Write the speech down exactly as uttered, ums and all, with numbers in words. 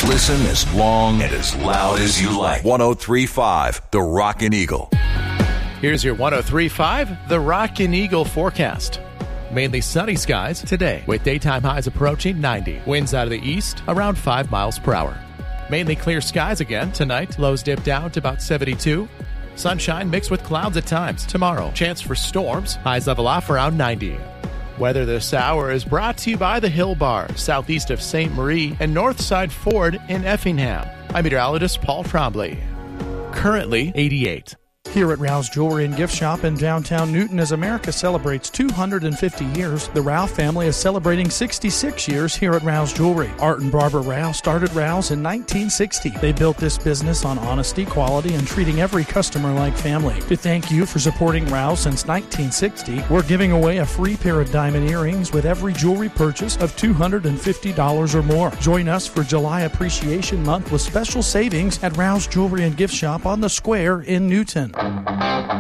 Listen as long and as loud as you like. one oh three point five, The Rockin' Eagle. Here's your one oh three point five, The Rockin' Eagle forecast. Mainly sunny skies today, with daytime highs approaching ninety. Winds out of the east, around five miles per hour. Mainly clear skies again tonight. Lows dip down to about seventy-two. Sunshine mixed with clouds at times. Tomorrow, chance for storms. Highs level off around ninety. Weather this hour is brought to you by the Hill Bar, southeast of Saint Marie, and Northside Ford in Effingham. I'm meteorologist Paul Trombley. Currently eighty-eight. Here at Rouse Jewelry and Gift Shop in downtown Newton, as America celebrates two hundred fifty years, the Rouse family is celebrating sixty-six years here at Rouse Jewelry. Art and Barbara Rouse started Rouse in nineteen sixty. They built this business on honesty, quality, and treating every customer like family. To thank you for supporting Rouse since nineteen sixty, we're giving away a free pair of diamond earrings with every jewelry purchase of two hundred fifty dollars or more. Join us for July Appreciation Month with special savings at Rouse Jewelry and Gift Shop on the Square in Newton.